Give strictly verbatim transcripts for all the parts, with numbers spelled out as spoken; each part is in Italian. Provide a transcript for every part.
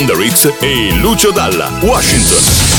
X e Lucio Dalla, Washington.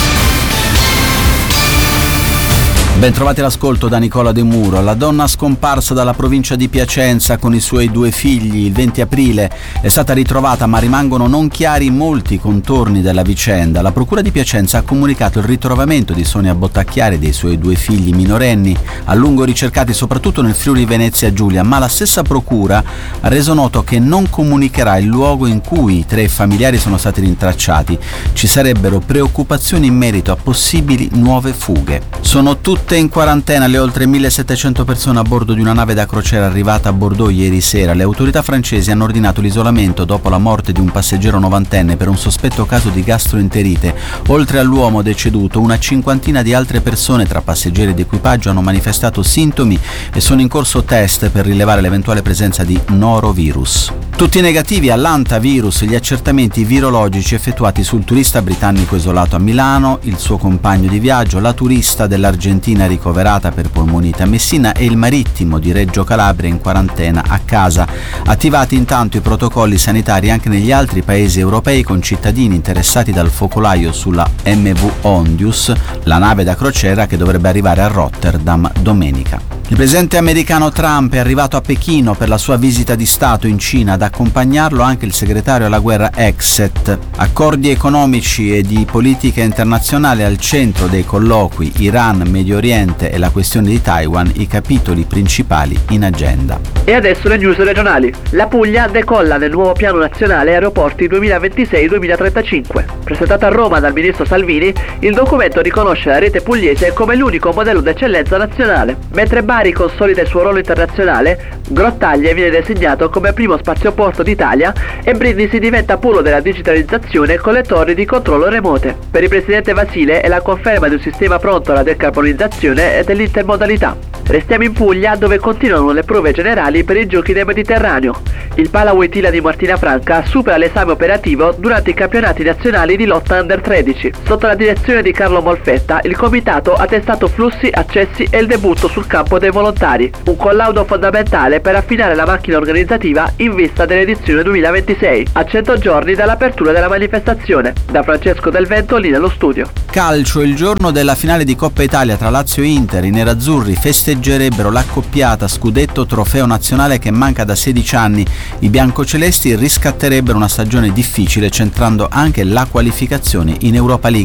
Bentrovati all'ascolto da Nicola De Muro. La donna scomparsa dalla provincia di Piacenza con i suoi due figli il venti aprile è stata ritrovata, ma rimangono non chiari molti contorni della vicenda. La procura di Piacenza ha comunicato il ritrovamento di Sonia Bottacchiari e dei suoi due figli minorenni, a lungo ricercati soprattutto nel Friuli Venezia Giulia, ma la stessa procura ha reso noto che non comunicherà il luogo in cui i tre familiari sono stati rintracciati. Ci sarebbero preoccupazioni in merito a possibili nuove fughe. Sono tutte in quarantena le oltre millesettecento persone a bordo di una nave da crociera arrivata a Bordeaux ieri sera. Le autorità francesi hanno ordinato l'isolamento dopo la morte di un passeggero novantenne per un sospetto caso di gastroenterite. Oltre all'uomo deceduto, una cinquantina di altre persone tra passeggeri ed equipaggio hanno manifestato sintomi e sono in corso test per rilevare l'eventuale presenza di norovirus. Tutti negativi all'antavirus gli accertamenti virologici effettuati sul turista britannico isolato a Milano, il suo compagno di viaggio, la turista dell'Argentina ricoverata per polmonite a Messina e il marittimo di Reggio Calabria in quarantena a casa. Attivati intanto i protocolli sanitari anche negli altri paesi europei con cittadini interessati dal focolaio sulla M V Ondius, la nave da crociera che dovrebbe arrivare a Rotterdam domenica. Il presidente americano Trump è arrivato a Pechino per la sua visita di Stato in Cina, ad accompagnarlo anche il segretario alla guerra Exet. Accordi economici e di politica internazionale al centro dei colloqui, Iran, Medio Oriente e la questione di Taiwan, i capitoli principali in agenda. E adesso le news regionali. La Puglia decolla nel nuovo piano nazionale aeroporti duemilaventisei duemilatrentacinque. Presentato a Roma dal ministro Salvini, il documento riconosce la rete pugliese come l'unico modello d'eccellenza nazionale, mentre Bari consolida il suo ruolo internazionale, Grottaglie viene designato come primo spazioporto d'Italia e Brindisi diventa polo della digitalizzazione con le torri di controllo remote. Per il presidente Vasile è la conferma di un sistema pronto alla decarbonizzazione e dell'intermodalità. Restiamo in Puglia, dove continuano le prove generali per i giochi del Mediterraneo. Il Pala Wojtyła di Martina Franca supera l'esame operativo durante i campionati nazionali di lotta under tredici. Sotto la direzione di Carlo Molfetta, il comitato ha testato flussi, accessi e il debutto sul campo dei volontari, un collaudo fondamentale per affinare la macchina organizzativa in vista dell'edizione duemilaventisei, a cento giorni dall'apertura della manifestazione. Da Francesco Del Vento, lì nello studio. Calcio, il giorno della finale di Coppa Italia tra Lazio e Inter, i nerazzurri festeggerebbero l'accoppiata scudetto trofeo nazionale che manca da sedici anni. I biancocelesti riscatterebbero una stagione difficile, centrando anche la qualificazione in Europa League.